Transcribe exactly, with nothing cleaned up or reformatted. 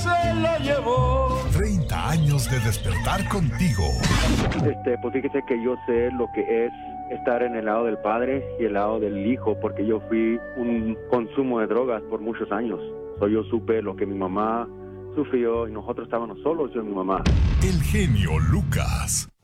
Se la llevó. treinta años de despertar contigo. Este, pues fíjese que yo sé lo que es estar en el lado del padre y el lado del hijo, porque yo fui un consumo de drogas por muchos años. So, yo supe lo que mi mamá sufrió y nosotros estábamos solos, yo y mi mamá. El genio Lucas.